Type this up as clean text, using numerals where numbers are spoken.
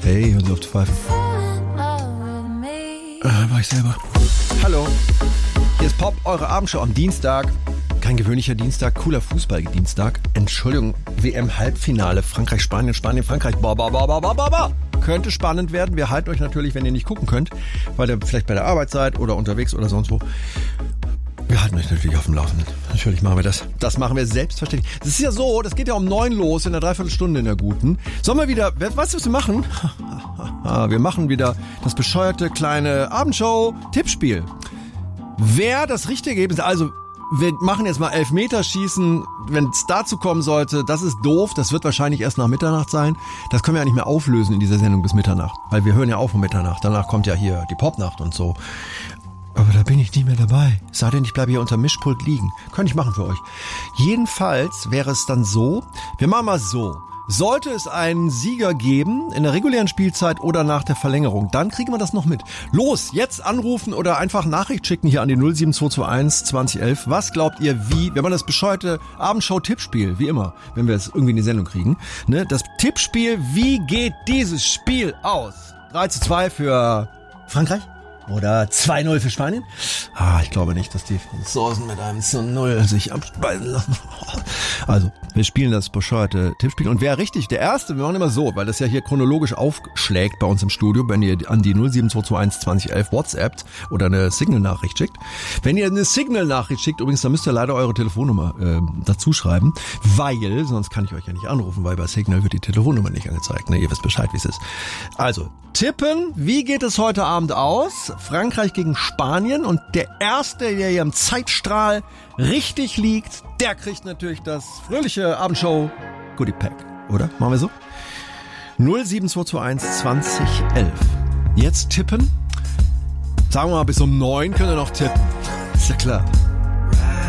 Hey, hören Sie auf zu pfeifen. War ich selber. Hallo, hier ist Pop, eure Abendshow am Dienstag. Kein gewöhnlicher Dienstag, cooler Fußballdienstag. Entschuldigung, WM-Halbfinale. Frankreich, Spanien, Spanien, Frankreich. Könnte spannend werden. Wir halten euch natürlich, wenn ihr nicht gucken könnt, weil ihr vielleicht bei der Arbeit seid oder unterwegs oder sonst wo. Wir halten euch natürlich auf dem Laufenden. Natürlich machen wir das. Das machen wir selbstverständlich. Das ist ja so, das geht ja um 9 los in der Dreiviertelstunde in der guten. Sollen wir wieder, weißt du, was wir machen? Wir machen wieder das bescheuerte kleine Abendshow-Tippspiel. Wer das richtige Ergebnis, also wir machen jetzt mal Elfmeterschießen, wenn es dazu kommen sollte, das ist doof, das wird wahrscheinlich erst nach Mitternacht sein. Das können wir ja nicht mehr auflösen in dieser Sendung bis Mitternacht, weil wir hören ja auf um Mitternacht. Danach kommt ja hier die Popnacht und so. Aber da bin ich nicht mehr dabei. Sei denn, ich bleibe hier unter Mischpult liegen. Könnte ich machen für euch. Jedenfalls wäre es dann so, wir machen mal so. Sollte es einen Sieger geben in der regulären Spielzeit oder nach der Verlängerung, dann kriegen wir das noch mit. Los, jetzt anrufen oder einfach Nachricht schicken hier an die 07221 2011. Was glaubt ihr, wie, wenn man das bescheuerte Abendshow-Tippspiel, wie immer, wenn wir es irgendwie in die Sendung kriegen, ne, das Tippspiel, wie geht dieses Spiel aus? 3:2 für Frankreich? Oder 2:0 für Spanien? Ich glaube nicht, dass die Franzosen mit einem 0 sich abspeisen lassen. Also, wir spielen das bescheuerte Tippspiel. Und wer richtig, der Erste, wir machen immer so, weil das ja hier chronologisch aufschlägt bei uns im Studio, wenn ihr an die 07221 2011 WhatsAppt oder eine Signal-Nachricht schickt. Wenn ihr eine Signal-Nachricht schickt, übrigens, dann müsst ihr leider eure Telefonnummer dazu schreiben, weil, sonst kann ich euch ja nicht anrufen, weil bei Signal wird die Telefonnummer nicht angezeigt. Ne? Ihr wisst Bescheid, wie es ist. Also, tippen, wie geht es heute Abend aus? Frankreich gegen Spanien, und der Erste, der hier im Zeitstrahl richtig liegt, der kriegt natürlich das fröhliche Abendshow Goodie Pack, oder? Machen wir so? 07221 2011. Jetzt tippen. Sagen wir mal, bis um 9 könnt ihr noch tippen. Ist ja klar.